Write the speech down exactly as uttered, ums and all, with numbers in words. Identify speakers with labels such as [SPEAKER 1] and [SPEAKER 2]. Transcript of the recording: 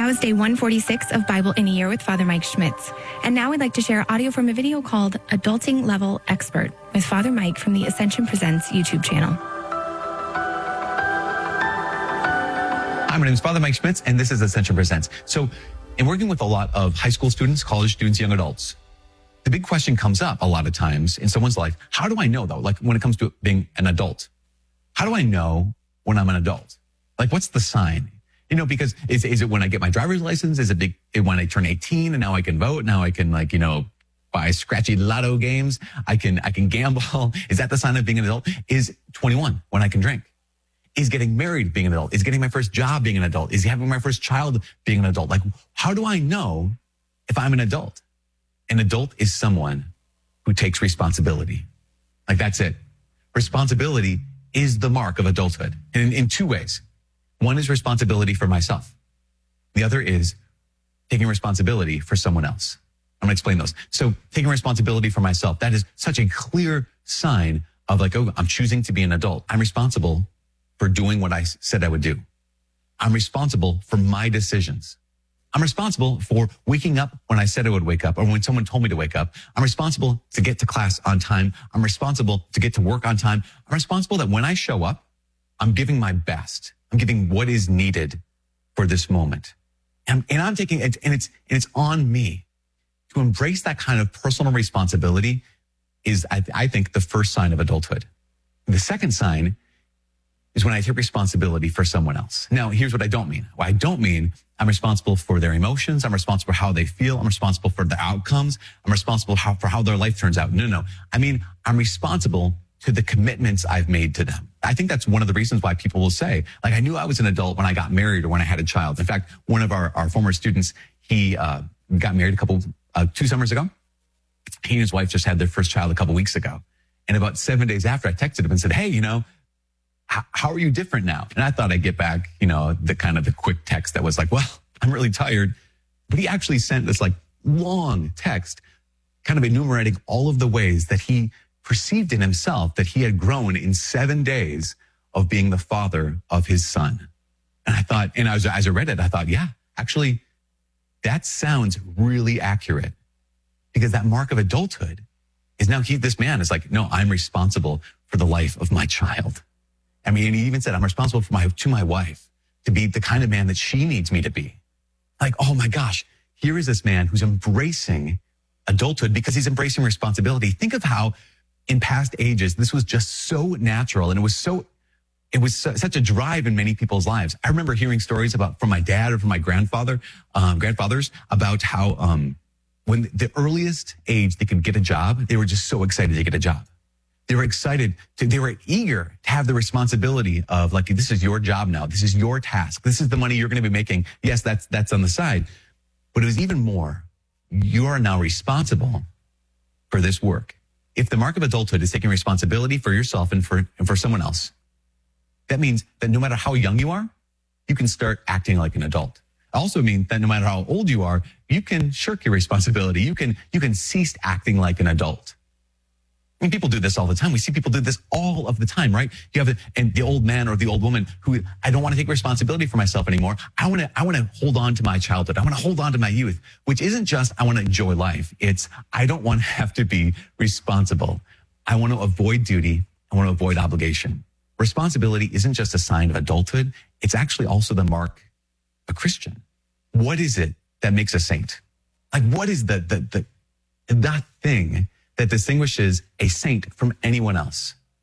[SPEAKER 1] That was day one forty-six of Bible in a Year with Father Mike Schmitz. And now I'd like to share audio from a video called Adulting Level Expert with Father Mike from the Ascension Presents YouTube channel.
[SPEAKER 2] Hi, my name is Father Mike Schmitz, and this is Ascension Presents. So, in working with a lot of high school students, college students, young adults, the big question comes up a lot of times in someone's life. How do I know, though, like when it comes to being an adult? How do I know when I'm an adult? Like, what's the sign? You know, because is, is it when I get my driver's license? Is it big, when I turn eighteen and now I can vote? Now I can, like, you know, buy scratchy lotto games. I can, I can gamble. Is that the sign of being an adult? Is twenty-one when I can drink? Is getting married being an adult? Is getting my first job being an adult? Is having my first child being an adult? Like, how do I know if I'm an adult? An adult is someone who takes responsibility. Like, that's it. Responsibility is the mark of adulthood. And in, in two ways. One is responsibility for myself. The other is taking responsibility for someone else. I'm going to explain those. So taking responsibility for myself, that is such a clear sign of like, oh, I'm choosing to be an adult. I'm responsible for doing what I said I would do. I'm responsible for my decisions. I'm responsible for waking up when I said I would wake up or when someone told me to wake up. I'm responsible to get to class on time. I'm responsible to get to work on time. I'm responsible that when I show up, I'm giving my best. I'm giving what is needed for this moment. And, and I'm taking it, and it's, and it's on me to embrace that kind of personal responsibility is, I, I think, the first sign of adulthood. The second sign is when I take responsibility for someone else. Now, here's what I don't mean. What I don't mean, I'm responsible for their emotions. I'm responsible for how they feel. I'm responsible for the outcomes. I'm responsible how, for how their life turns out. No, no. I mean, I'm responsible to the commitments I've made to them. I think that's one of the reasons why people will say, like, I knew I was an adult when I got married or when I had a child. In fact, one of our, our former students, he uh, got married a couple, uh, two summers ago. He and his wife just had their first child a couple weeks ago. And about seven days after, I texted him and said, hey, you know, how, how are you different now? And I thought I'd get back, you know, the kind of the quick text that was like, well, I'm really tired. But he actually sent this like long text kind of enumerating all of the ways that he perceived in himself that he had grown in seven days of being the father of his son. And I thought, and as, as I read it, I thought, yeah, actually, that sounds really accurate because that mark of adulthood is now he, this man is like, no, I'm responsible for the life of my child. I mean, and he even said, I'm responsible for my, to my wife to be the kind of man that she needs me to be. Like, oh my gosh, here is this man who's embracing adulthood because he's embracing responsibility. Think of how in past ages, this was just so natural and it was so, it was so, such a drive in many people's lives. I remember hearing stories about from my dad or from my grandfather, um, grandfathers about how, um, when the earliest age they could get a job, they were just so excited to get a job. They were excited to, they were eager to have the responsibility of like, this is your job now. This is your task. This is the money you're going to be making. Yes, that's, that's on the side, but it was even more. You are now responsible for this work. If the mark of adulthood is taking responsibility for yourself and for, and for someone else, that means that no matter how young you are, you can start acting like an adult. It also means that no matter how old you are, you can shirk your responsibility. You can, you can cease acting like an adult. I mean, people do this all the time. We see people do this all of the time, right? You have the, and the old man or the old woman who, I don't want to take responsibility for myself anymore. I want to, I want to hold on to my childhood. I want to hold on to my youth, which isn't just, I want to enjoy life. It's, I don't want to have to be responsible. I want to avoid duty. I want to avoid obligation. Responsibility isn't just a sign of adulthood. It's actually also the mark of a Christian. What is it that makes a saint? Like, what is the, the, the, that thing that distinguishes a saint from anyone else?